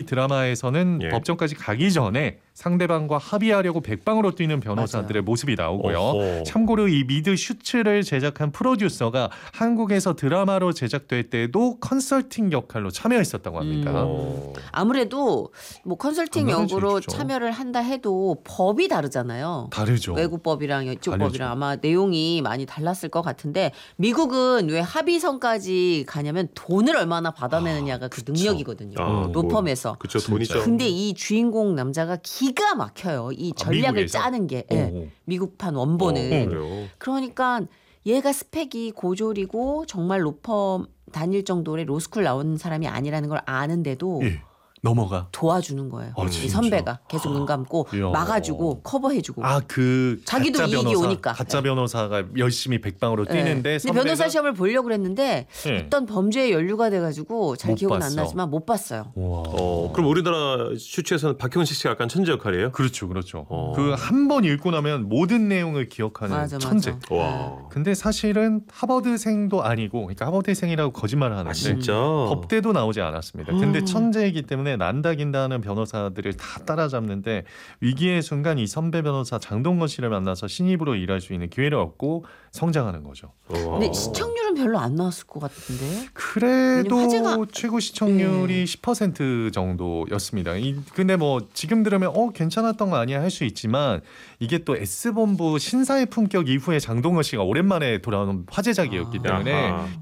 드라마에서는 예. 법정까지 가기 전에 상대방과 합의하려고 백방으로 뛰는 변호사들의 맞아요. 모습이 나오고요. 어허. 참고로 이 미드 슈츠를 제작한 프로듀서가 한국에서 드라마로 제작될 때도 컨설팅 역할로 참여했었다고 합니다. 어. 아무래도 뭐 컨설팅 아무래도 역으로 제일 좋죠. 참여를 한다 해도 법이 다르잖아요. 다르죠. 외국 법이랑 이쪽 다르죠. 법이랑 아마 내용이 많이 달랐을 것 같은데 미국은 왜 합의선까지 가냐면 돈을 얼마나 받아내느냐가 그 능력이거든요. 아, 로펌에서. 그쵸, 돈이죠. 근데 이 주인공 남자가 기가 막혀요. 이 전략을 미국에서? 짜는 게 예, 오. 미국판 원본은. 그래요. 그러니까 얘가 스펙이 고졸이고 정말 로펌 다닐 정도의 로스쿨 나온 사람이 아니라는 걸 아는데도 예. 넘어가. 도와주는 거예요. 아, 이 진짜? 선배가 계속 눈 감고 이야. 막아주고 커버해주고. 아, 그 자기도 가짜 이익이 변호사, 오니까. 가짜 변호사가 열심히 백방으로 예. 뛰는데 근데 선배가 변호사 시험을 보려고 그랬는데 예. 어떤 범죄에 연루가 돼가지고 잘 못 기억은 봤어. 안 나지만 못 봤어요. 와. 그럼 우리나라 슈츠에서는 박형식 씨가 약간 천재 역할이에요? 그렇죠, 그렇죠. 어. 그 한 번 읽고 나면 모든 내용을 기억하는 맞아, 천재. 맞아. 와. 근데 사실은 하버드생도 아니고, 그러니까 하버드생이라고 거짓말을 하는데 아 진짜. 법대도 나오지 않았습니다. 근데 천재이기 때문에 난다긴다 하는 변호사들을 다 따라잡는데 위기의 순간 이 선배 변호사 장동건 씨를 만나서 신입으로 일할 수 있는 기회를 얻고 성장하는 거죠. 근데 시청률은 별로 안 나왔을 것 같은데. 그래도 왜냐면 화제가- 최고 시청률이 10% 정도였습니다. 근데 뭐 지금 들으면 괜찮았던 거 아니야 할 수 있지만 이게 또 S본부 신사의 품격 이후에 장동건 씨가 오랜만에 돌아오는 화제작이었기 때문에 야하.